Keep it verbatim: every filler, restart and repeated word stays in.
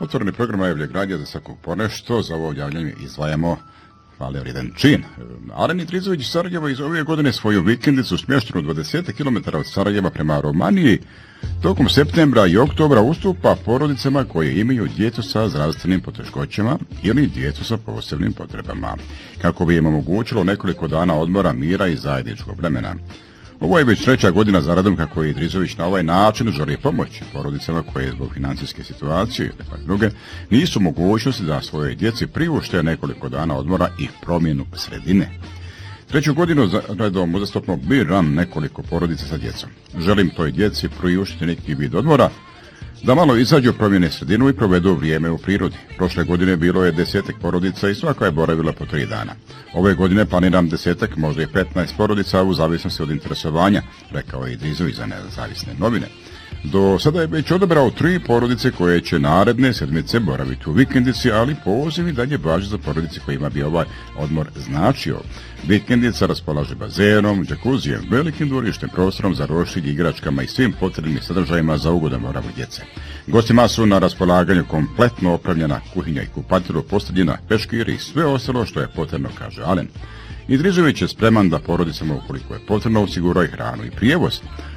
Otvoreni program najavljeg radija za svakog ponešto. Za ovo javljanje izdvajamo hvale vrijedan čin. Alen Idrizović iz Sarajeva iz ove godine svoju vikendicu smještenu dvadeset kilometara od Sarajeva prema Romaniji tokom septembra i oktobra ustupa porodicama koje imaju djecu sa zdravstvenim poteškoćama ili djecu sa posebnim potrebama, kako bi im omogućilo nekoliko dana odmora, mira i zajedničkog vremena. Ovo je već treća godina za radom kako je Idrizović na ovaj način želi pomoći porodicama koje zbog financijske situacije ili pak druge nisu mogućnosti da svojoj djeci priušte nekoliko dana odmora i promjenu sredine. Treću godinu za redom uzastopno biram nekoliko porodica sa djecom. Želim toj djeci priuštiti neki vid odmora, da malo izađu, promjene sredinu i provedu vrijeme u prirodi. Prošle godine bilo je desetak porodica i svaka je boravila po tri dana. Ove godine planiram desetak, možda i petnaest porodica u zavisnosti od interesovanja, rekao je Idrizović za Nezavisne novine. Do sada je već odabrao tri porodice koje će naredne sedmice boraviti u vikendici, ali poziv i dalje važi za porodice kojima bi ovaj odmor značio. Vikendica raspolaže bazenom, džakuzijem, velikim dvorištem, prostorom za roštilj, igračkama i svim potrebnim sadržajima za ugodan boravak djece. Gostima su na raspolaganju kompletno opremljena kuhinja i kupatilo, postavljena peškir i sve ostalo što je potrebno, kaže Alen. Idrizović je spreman da porodicama, ukoliko je potrebno, osigura i hranu i prijevoz.